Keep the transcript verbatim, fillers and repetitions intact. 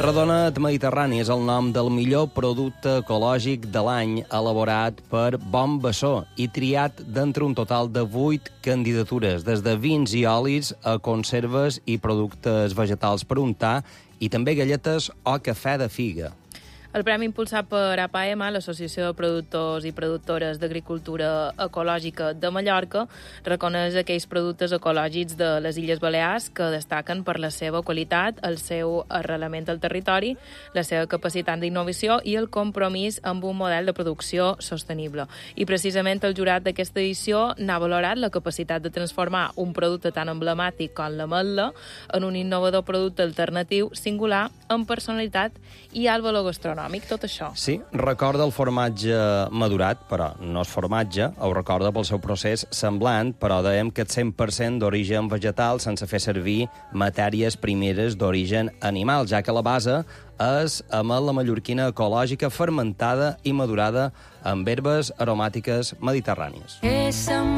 Redonet Mediterrani és el nom del millor producte ecològic de l'any elaborat per Bon Bessó i triat d'entre un total de vuit candidatures, des de vins i olis a conserves i productes vegetals per untar i també galletes o cafè de figa. El premi impulsat per A P A E M A, l'Associació de Productors i Productores d'Agricultura Ecològica de Mallorca, reconeix aquells productes ecològics de les Illes Balears que destaquen per la seva qualitat, el seu arrelament al territori, la seva capacitat d'innovació i el compromís amb un model de producció sostenible. I precisament el jurat d'aquesta edició n'ha valorat la capacitat de transformar un producte tan emblemàtic com l'ametla en un innovador producte alternatiu, singular, amb personalitat i alt valor gastronòmic. Tot això. Sí, recorda el formatge madurat, però no és formatge, ho recorda pel seu procés semblant, però dèiem que és cent per cent d'origen vegetal sense fer servir matèries primeres d'origen animal, ja que la base és ametla mallorquina ecològica fermentada i madurada amb herbes aromàtiques mediterrànies.